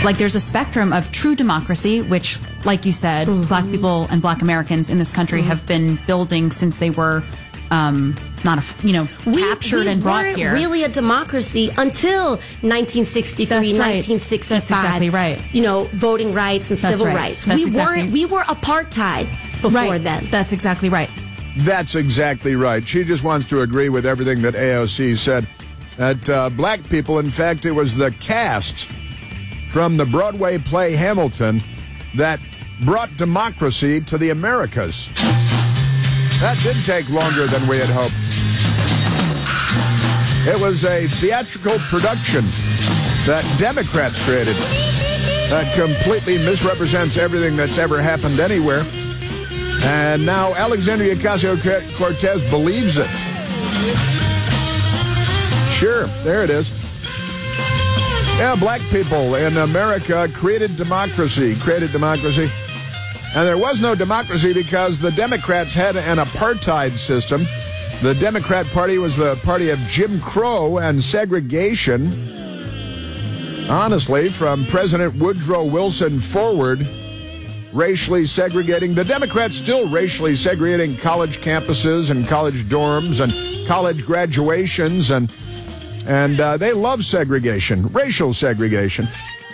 Like, there's a spectrum of true democracy, which, like you said, Black people and Black Americans in this country have been building since they were captured and brought here. We weren't really a democracy until 1963, That's right. 1965. That's exactly right. Voting rights and civil rights. We were apartheid before then. That's exactly right. That's exactly right. She just wants to agree with everything that AOC said. That Black people, in fact, it was the cast from the Broadway play Hamilton that brought democracy to the Americas. That did take longer than we had hoped. It was a theatrical production that Democrats created that completely misrepresents everything that's ever happened anywhere. And now Alexandria Ocasio-Cortez believes it. Sure, there it is. Yeah, Black people in America created democracy. And there was no democracy because the Democrats had an apartheid system. The Democrat Party was the party of Jim Crow and segregation. Honestly, from President Woodrow Wilson forward, racially segregating. The Democrats still racially segregating college campuses and college dorms and college graduations, and they love segregation, racial segregation.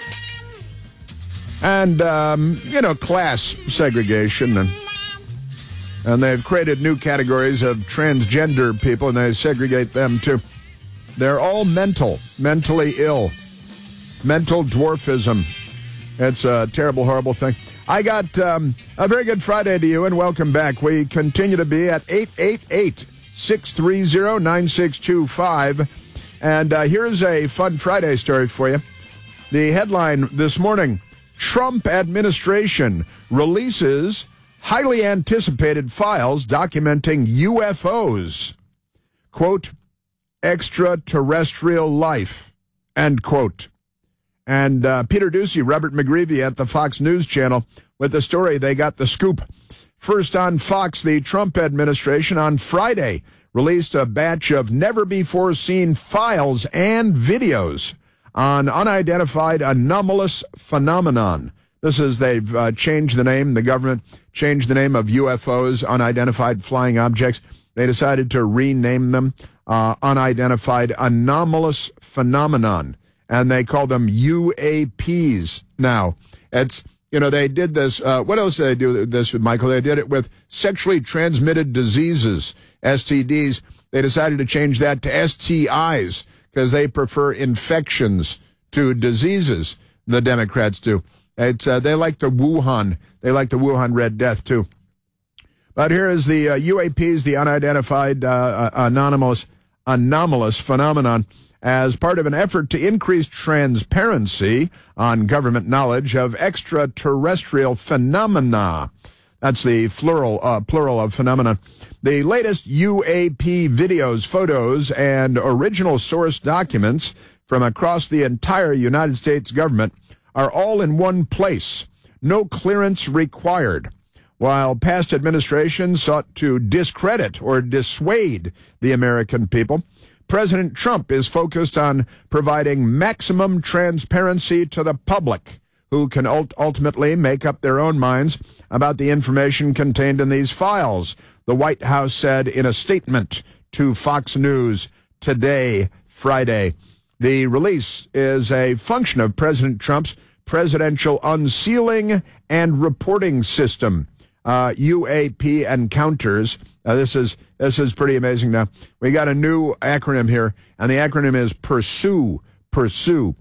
And, class segregation. And they've created new categories of transgender people, and they segregate them, too. They're all mentally ill. Mental dwarfism. It's a terrible, horrible thing. I got a very good Friday to you, and welcome back. We continue to be at 888-630-9625. And here's a fun Friday story for you. The headline this morning: Trump administration releases highly anticipated files documenting UFOs. Quote, extraterrestrial life, end quote. And Peter Doocy, Robert McGreevy at the Fox News Channel with the story. They got the scoop. First on Fox, the Trump administration on Friday released a batch of never-before-seen files and videos on unidentified anomalous phenomenon. This is, they've changed the name, the government changed the name of UFOs, unidentified flying objects. They decided to rename them unidentified anomalous phenomenon, and they call them UAPs now. It's, they did this, what else did they do this with, Michael? They did it with sexually transmitted diseases, STDs. They decided to change that to STIs, because they prefer infections to diseases, the Democrats do. It's they like the Wuhan Red Death, too. But here is the UAPs, the unidentified anomalous phenomenon, as part of an effort to increase transparency on government knowledge of extraterrestrial phenomena. That's the plural of phenomenon. The latest UAP videos, photos, and original source documents from across the entire United States government are all in one place. No clearance required. While past administrations sought to discredit or dissuade the American people, President Trump is focused on providing maximum transparency to the public, who can ultimately make up their own minds about the information contained in these files, the White House said in a statement to Fox News today, Friday. The release is a function of President Trump's Presidential Unsealing and Reporting System, UAP Encounters. This is pretty amazing now. We got a new acronym here, and the acronym is PURSUE, PURSUE,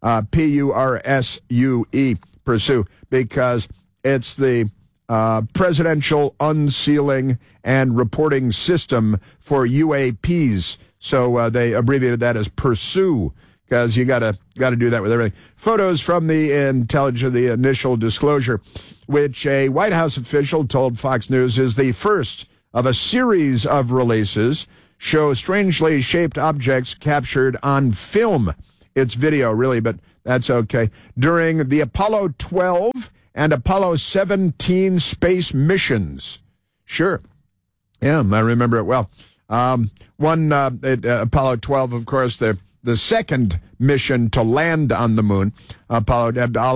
P-U-R-S-U-E, PURSUE, because it's the Presidential Unsealing and Reporting System for UAPs. So they abbreviated that as PURSUE, because you got to do that with everything. Photos from the initial disclosure, which a White House official told Fox News is the first of a series of releases, show strangely shaped objects captured on film. It's video, really, but that's okay. During the Apollo 12 and Apollo 17 space missions. Sure. Yeah, I remember it well. Apollo 12, of course, the the second mission to land on the moon, Apollo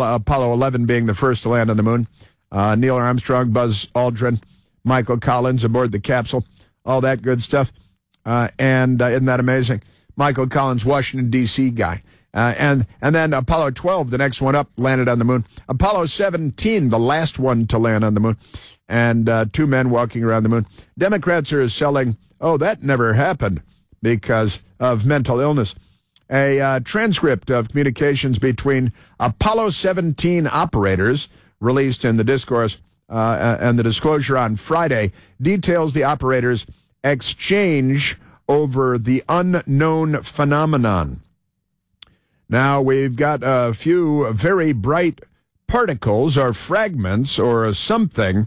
11 being the first to land on the moon. Neil Armstrong, Buzz Aldrin, Michael Collins aboard the capsule, all that good stuff. And isn't that amazing? Michael Collins, Washington, D.C. guy. And then Apollo 12, the next one up, landed on the moon. Apollo 17, the last one to land on the moon. And 2 men walking around the moon. Democrats are selling, oh, that never happened because of mental illness. A transcript of communications between Apollo 17 operators released in the discourse and the disclosure on Friday details the operators' exchange over the unknown phenomenon. Now, we've got a few very bright particles or fragments or something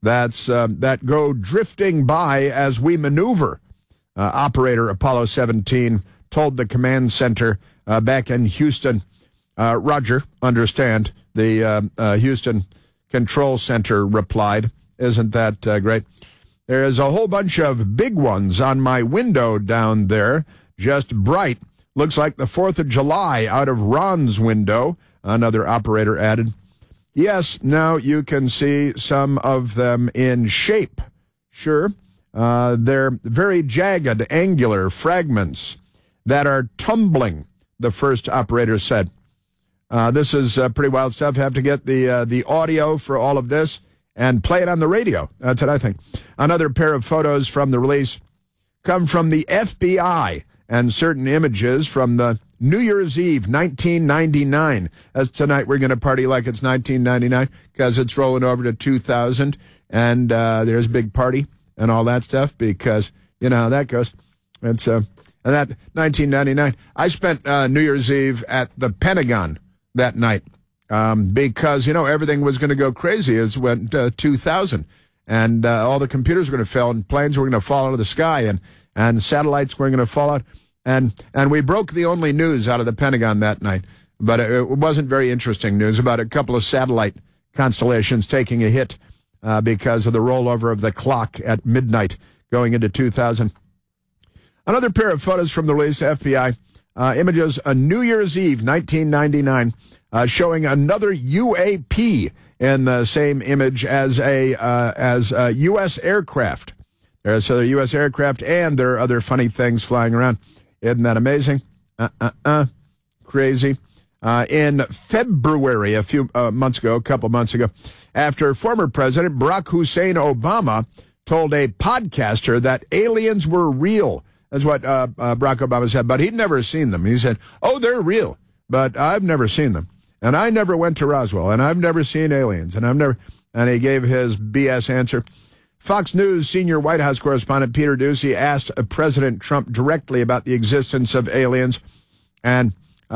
that go drifting by as we maneuver. Operator Apollo 17 told the command center back in Houston, Roger, understand, the Houston Control Center replied. Isn't that great? There's a whole bunch of big ones on my window down there, just bright. Looks like the 4th of July out of Ron's window, another operator added. Yes, now you can see some of them in shape. Sure. They're very jagged, angular fragments that are tumbling, the first operator said. This is pretty wild stuff. Have to get the audio for all of this and play it on the radio. That's what I think. Another pair of photos from the release come from the FBI and certain images from the New Year's Eve, 1999. As tonight we're going to party like it's 1999 because it's rolling over to 2000, and there's a big party and all that stuff because you know how that goes. It's and that 1999. I spent New Year's Eve at the Pentagon that night because you know everything was going to go crazy. It went 2000, and all the computers were going to fail, and planes were going to fall out of the sky, and satellites were going to fall out. And we broke the only news out of the Pentagon that night, but it wasn't very interesting news about a couple of satellite constellations taking a hit because of the rollover of the clock at midnight going into 2000. Another pair of photos from the release, FBI, images a New Year's Eve, 1999, showing another UAP in the same image as a U.S. aircraft. There's other U.S. aircraft, and there are other funny things flying around. Isn't that amazing? Crazy. In February, a couple months ago, after former President Barack Hussein Obama told a podcaster that aliens were real. That's what Barack Obama said, but he'd never seen them. He said, oh, they're real, but I've never seen them. And I never went to Roswell, and I've never seen aliens, and he gave his BS answer. Fox News senior White House correspondent Peter Doocy asked President Trump directly about the existence of aliens, and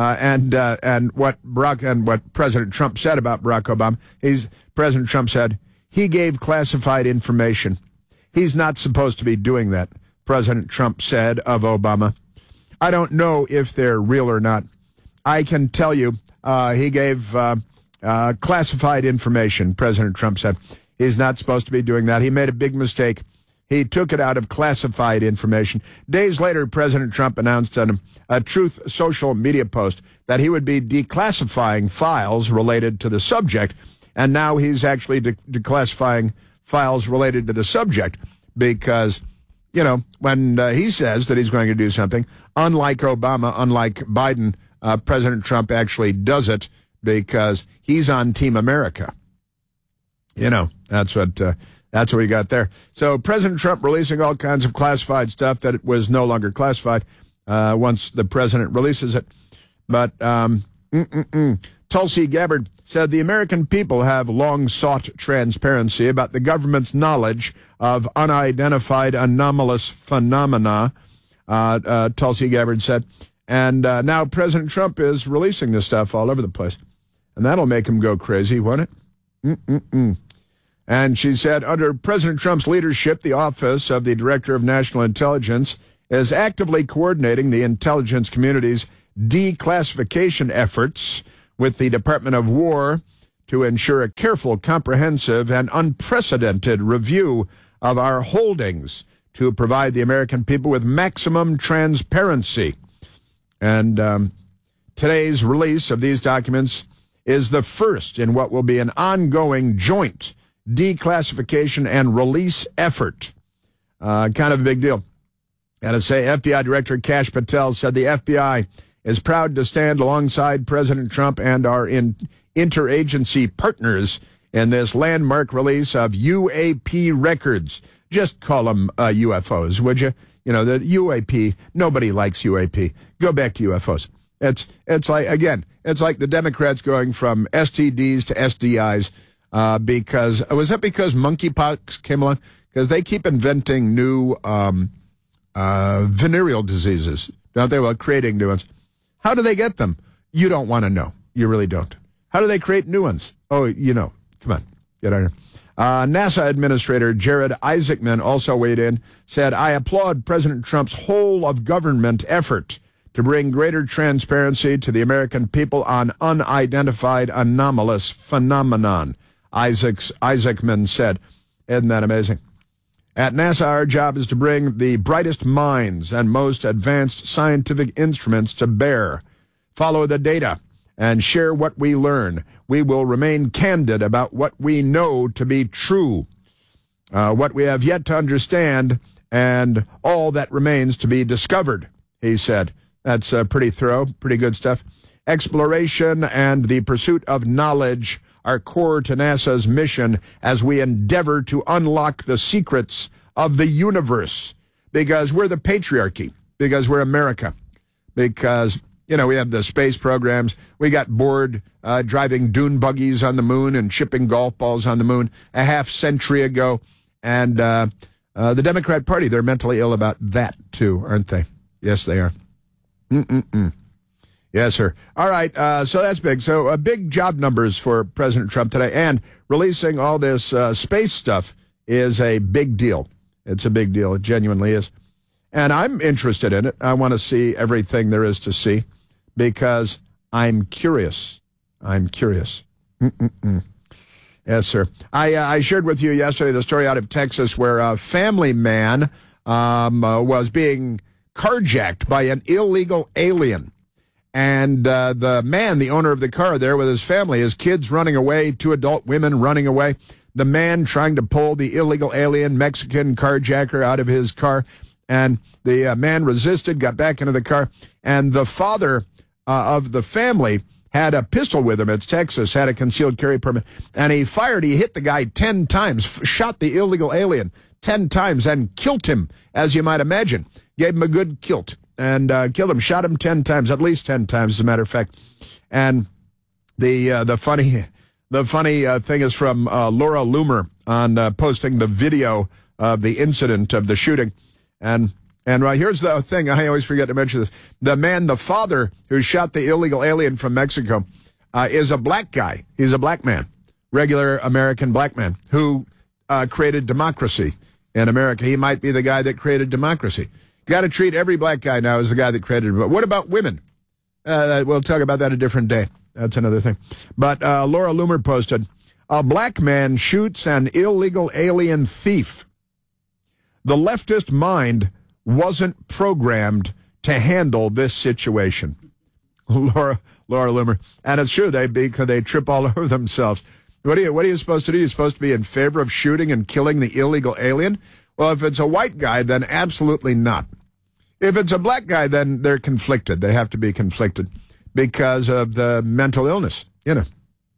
what President Trump said about Barack Obama. President Trump said he gave classified information. He's not supposed to be doing that. President Trump said of Obama. I don't know if they're real or not. I can tell you he gave classified information. President Trump said. He's not supposed to be doing that. He made a big mistake. He took it out of classified information. Days later, President Trump announced on a Truth social media post that he would be declassifying files related to the subject, and now he's actually declassifying files related to the subject because, you know, when he says that he's going to do something, unlike Obama, unlike Biden, President Trump actually does it because he's on Team America. You know, that's what we got there. So President Trump releasing all kinds of classified stuff that it was no longer classified once the president releases it. But Tulsi Gabbard said the American people have long sought transparency about the government's knowledge of unidentified anomalous phenomena, Tulsi Gabbard said. And now President Trump is releasing this stuff all over the place. And that'll make him go crazy, won't it? And she said, under President Trump's leadership, the Office of the Director of National Intelligence is actively coordinating the intelligence community's declassification efforts with the Department of War to ensure a careful, comprehensive, and unprecedented review of our holdings to provide the American people with maximum transparency. And today's release of these documents is the first in what will be an ongoing joint declassification and release effort. Kind of a big deal. Gotta say, FBI Director Kash Patel said the FBI is proud to stand alongside President Trump and our interagency partners in this landmark release of UAP records. Just call them UFOs, would you? You know, the UAP, nobody likes UAP. Go back to UFOs. It's like, again, it's like the Democrats going from STDs to SDIs was that because monkeypox came along? Because they keep inventing new venereal diseases, don't they? Well, creating new ones. How do they get them? You don't want to know. You really don't. How do they create new ones? Oh, you know. Come on. Get out of here. NASA Administrator Jared Isaacman also weighed in, said, I applaud President Trump's whole of government effort to bring greater transparency to the American people on unidentified anomalous phenomenon, Isaacman said. Isn't that amazing? At NASA, our job is to bring the brightest minds and most advanced scientific instruments to bear, follow the data, and share what we learn. We will remain candid about what we know to be true, what we have yet to understand, and all that remains to be discovered, he said. That's pretty thorough, pretty good stuff. Exploration and the pursuit of knowledge are core to NASA's mission as we endeavor to unlock the secrets of the universe, because we're the patriarchy, because we're America, because, you know, we have the space programs. We got bored driving dune buggies on the moon and shipping golf balls on the moon a half century ago. And the Democrat Party, they're mentally ill about that, too, aren't they? Yes, they are. Yes, sir. All right, so that's big. So big job numbers for President Trump today. And releasing all this space stuff is a big deal. It's a big deal. It genuinely is. And I'm interested in it. I want to see everything there is to see because I'm curious. I'm curious. Yes, sir. I shared with you yesterday the story out of Texas where a family man was being carjacked by an illegal alien. And the man, the owner of the car there with his family, his kids running away, 2 adult women running away, the man trying to pull the illegal alien Mexican carjacker out of his car. And the man resisted, got back into the car. And the father of the family had a pistol with him. It's Texas, had a concealed carry permit. And he fired. He hit the guy 10 times, shot the illegal alien 10 times and killed him, as you might imagine. Gave him a good kilt. And killed him, shot him 10 times, at least 10 times, as a matter of fact. And the funny thing is from Laura Loomer on posting the video of the incident of the shooting. And here's the thing, I always forget to mention this. The father who shot the illegal alien from Mexico is a black guy. He's a black man, regular American black man who created democracy in America. He might be the guy that created democracy. Got to treat every black guy now as the guy that created it. But what about women? We'll talk about that a different day. That's another thing. But Laura Loomer posted, a black man shoots an illegal alien thief. The leftist mind wasn't programmed to handle this situation. Laura Loomer. And it's true, because they trip all over themselves. What are you supposed to do? You're supposed to be in favor of shooting and killing the illegal alien? Well, if it's a white guy, then absolutely not. If it's a black guy, then they're conflicted. They have to be conflicted because of the mental illness, you know.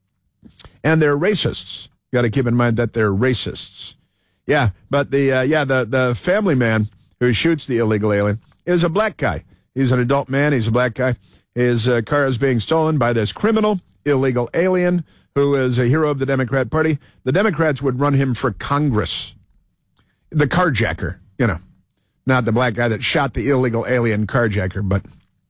And they're racists. You got to keep in mind that they're racists. Yeah, but the family man who shoots the illegal alien is a black guy. He's an adult man. He's a black guy. His car is being stolen by this criminal illegal alien who is a hero of the Democrat Party. The Democrats would run him for Congress. The carjacker, you know, not the black guy that shot the illegal alien carjacker, but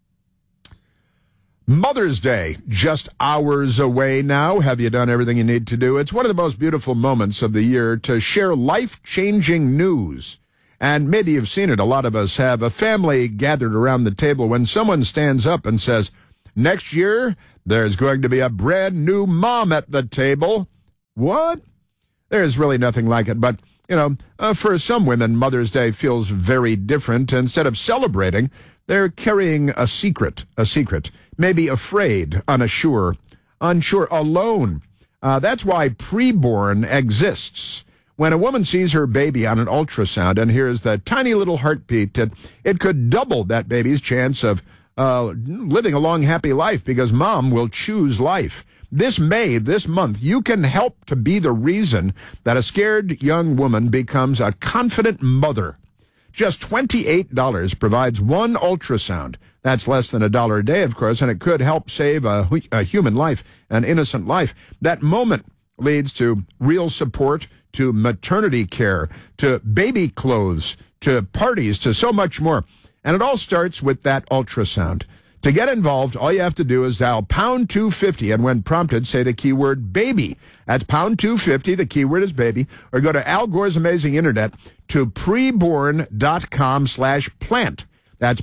Mother's Day, just hours away now. Have you done everything you need to do? It's one of the most beautiful moments of the year to share life-changing news. And maybe you've seen it. A lot of us have. A family gathered around the table when someone stands up and says, next year, there's going to be a brand new mom at the table. What? There's really nothing like it, but For some women, Mother's Day feels very different. Instead of celebrating, they're carrying a secret, maybe afraid, unsure, alone. That's why preborn exists. When a woman sees her baby on an ultrasound and hears the tiny little heartbeat, it could double that baby's chance of living a long, happy life, because mom will choose life. This month, you can help to be the reason that a scared young woman becomes a confident mother. Just $28 provides one ultrasound. That's less than $1 a day, of course, and it could help save a human life, an innocent life. That moment leads to real support, to maternity care, to baby clothes, to parties, to so much more. And it all starts with that ultrasound. To get involved, all you have to do is dial pound 250, and when prompted, say the keyword baby. That's pound 250, the keyword is baby, or go to Al Gore's Amazing Internet to preborn.com/plant. That's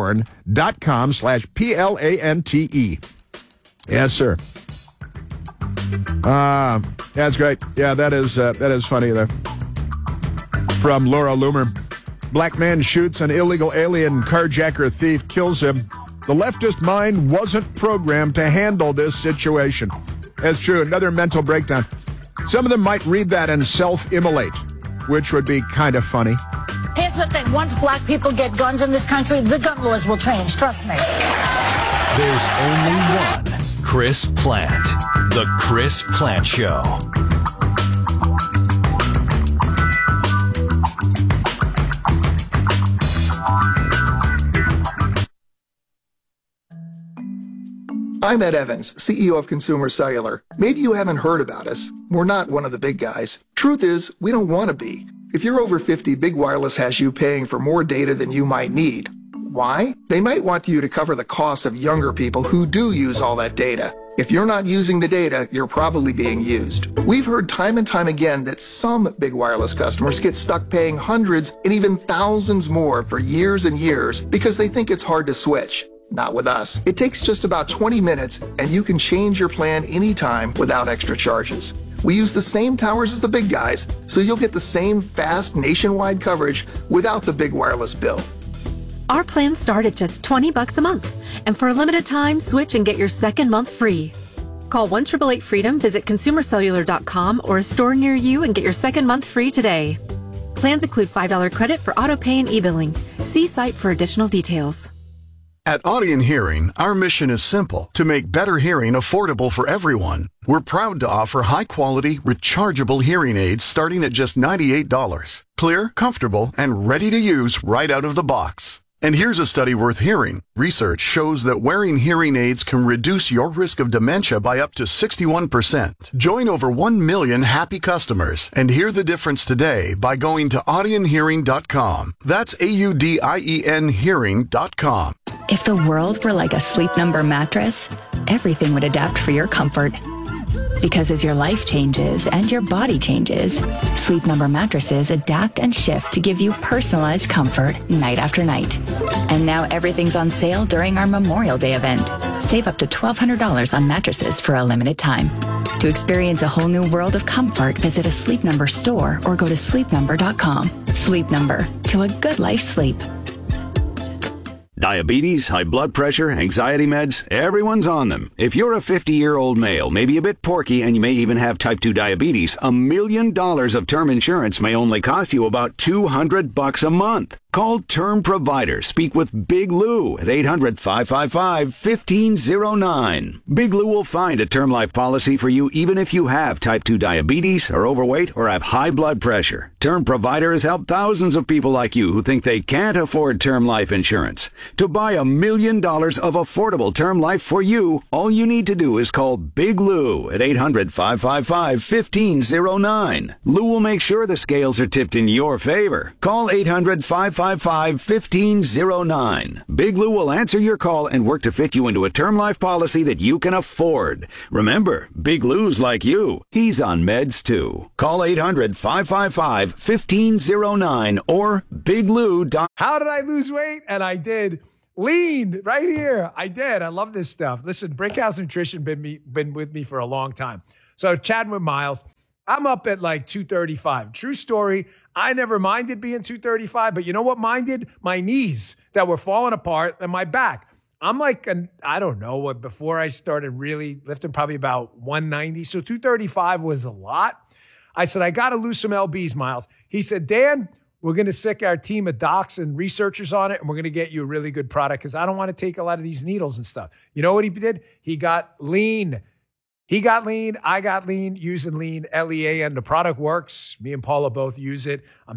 preborn.com/PLANTE. Yes, sir. That's great. Yeah, that is funny there. From Laura Loomer. Black man shoots an illegal alien carjacker thief, kills him. The leftist mind wasn't programmed to handle this situation. That's true. Another mental breakdown. Some of them might read that and self-immolate, which would be kind of funny. Here's the thing. Once black people get guns in this country, the gun laws will change. Trust me. There's only one Chris Plant. The Chris Plant Show. I'm Ed Evans, CEO of Consumer Cellular. Maybe you haven't heard about us. We're not one of the big guys. Truth is, we don't want to be. If you're over 50, Big Wireless has you paying for more data than you might need. Why? They might want you to cover the costs of younger people who do use all that data. If you're not using the data, you're probably being used. We've heard time and time again that some Big Wireless customers get stuck paying hundreds and even thousands more for years and years because they think it's hard to switch. Not with us. It takes just about 20 minutes and you can change your plan anytime without extra charges. We use the same towers as the big guys, so you'll get the same fast nationwide coverage without the Big Wireless bill. Our plans start at just $20 a month, and for a limited time, switch and get your second month free. Call 1-888-FREEDOM, visit consumercellular.com or a store near you and get your second month free today. Plans include $5 credit for auto pay and e-billing. See site for additional details. At Audion Hearing, our mission is simple: to make better hearing affordable for everyone. We're proud to offer high-quality, rechargeable hearing aids starting at just $98. Clear, comfortable, and ready to use right out of the box. And here's a study worth hearing. Research shows that wearing hearing aids can reduce your risk of dementia by up to 61%. Join over 1 million happy customers and hear the difference today by going to audionhearing.com. That's AUDIEN hearing.com. If the world were like a Sleep Number mattress, everything would adapt for your comfort. Because as your life changes and your body changes, Sleep Number mattresses adapt and shift to give you personalized comfort night after night. And now everything's on sale during our Memorial Day event. Save up to $1,200 on mattresses for a limited time. To experience a whole new world of comfort, visit a Sleep Number store or go to sleepnumber.com. Sleep Number, to a good life sleep. Diabetes, high blood pressure, anxiety meds, everyone's on them. If you're a 50-year-old male, maybe a bit porky, and you may even have type 2 diabetes, $1 million of term insurance may only cost you about $200 a month. Call Term Provider. Speak with Big Lou at 800-555-1509. Big Lou will find a term life policy for you even if you have type 2 diabetes, are overweight, or have high blood pressure. Term Provider has helped thousands of people like you who think they can't afford term life insurance. To buy $1 million of affordable term life for you, all you need to do is call Big Lou at 800-555-1509. Lou will make sure the scales are tipped in your favor. Call 800-555-1509. Big Lou will answer your call and work to fit you into a term life policy that you can afford. Remember, Big Lou's like you. He's on meds too. Call 800-555-1509 or biglou.com. How did I lose weight? And I did. Lean right here. I did. I love this stuff. Listen, Brickhouse Nutrition been with me for a long time. So chatting with Miles, I'm up at like 235. True story. I never minded being 235, but you know what minded? My knees that were falling apart and my back. I'm like, I don't know what, before I started really lifting, probably about 190. So 235 was a lot. I said, I got to lose some lbs, Miles. He said, Dan, we're going to sick our team of docs and researchers on it, and we're going to get you a really good product because I don't want to take a lot of these needles and stuff. You know what he did? He got lean. He got lean. I got lean using lean, LEAN. The product works. Me and Paula both use it.